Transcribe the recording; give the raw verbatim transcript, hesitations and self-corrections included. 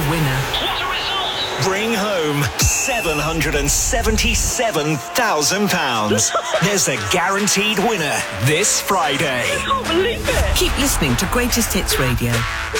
winner. What a result! Bring home seven hundred seventy-seven thousand pounds. There's a guaranteed winner this Friday. I can't believe it! Keep listening to Greatest Hits Radio.